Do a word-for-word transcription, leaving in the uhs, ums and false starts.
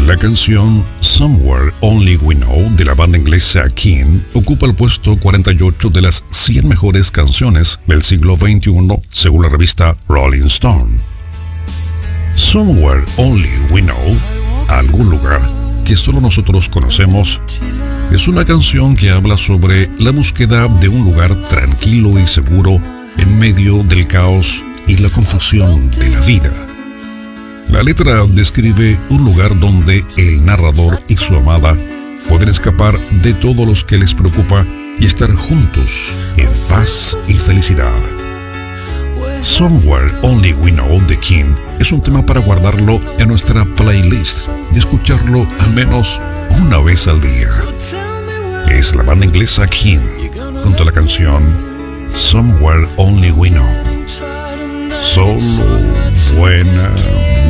La canción Somewhere Only We Know de la banda inglesa King ocupa el puesto cuarenta y ocho de las cien mejores canciones del siglo veintiuno según la revista Rolling Stone. Somewhere Only We Know, algún lugar que solo nosotros conocemos, es una canción que habla sobre la búsqueda de un lugar tranquilo y seguro en medio del caos y la confusión de la vida. La letra describe un lugar donde el narrador y su amada pueden escapar de todo lo que les preocupa y estar juntos en paz y felicidad. Somewhere Only We Know de King es un tema para guardarlo en nuestra playlist y escucharlo al menos una vez al día. Es la banda inglesa King junto a la canción Somewhere Only We Know. Solo buena